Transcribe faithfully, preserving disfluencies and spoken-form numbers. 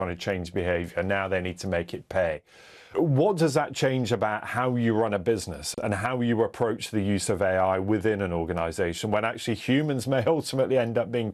trying to change behavior. Now they need to make it pay. What does that change about how you run a business and how you approach the use of A I within an organization when actually humans may ultimately end up being